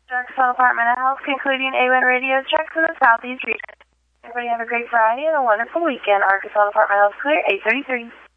Arkansas Department of Health concluding A1 radio checks in the Southeast region. Everybody have a great Friday and a wonderful weekend. Arkansas Department of Health clear 833.